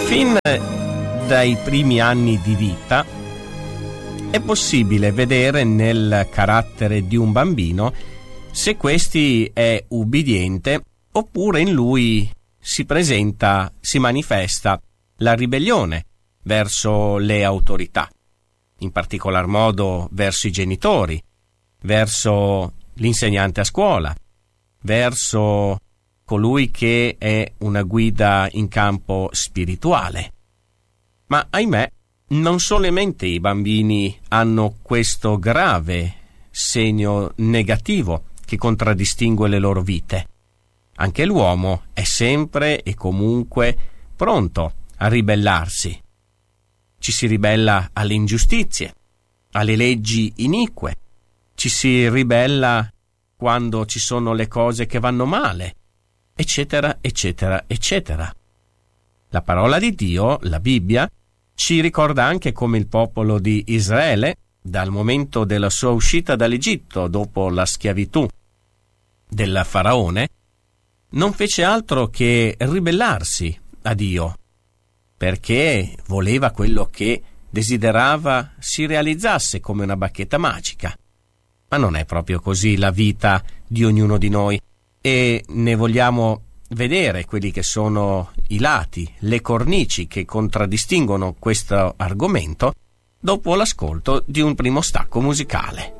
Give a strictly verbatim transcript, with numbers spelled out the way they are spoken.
Fin dai primi anni di vita è possibile vedere nel carattere di un bambino se questi è ubbidiente oppure in lui si presenta, si manifesta la ribellione verso le autorità, in particolar modo verso i genitori, verso l'insegnante a scuola, verso colui che è una guida in campo spirituale. Ma ahimè, non solamente i bambini hanno questo grave segno negativo che contraddistingue le loro vite. Anche l'uomo è sempre e comunque pronto a ribellarsi. Ci si ribella alle ingiustizie, alle leggi inique, ci si ribella quando ci sono le cose che vanno male, eccetera, eccetera, eccetera. La parola di Dio, la Bibbia, ci ricorda anche come il popolo di Israele, dal momento della sua uscita dall'Egitto dopo la schiavitù del faraone, non fece altro che ribellarsi a Dio, perché voleva quello che desiderava si realizzasse come una bacchetta magica. Ma non è proprio così la vita di ognuno di noi, e ne vogliamo vedere quelli che sono i lati, le cornici che contraddistinguono questo argomento dopo l'ascolto di un primo stacco musicale.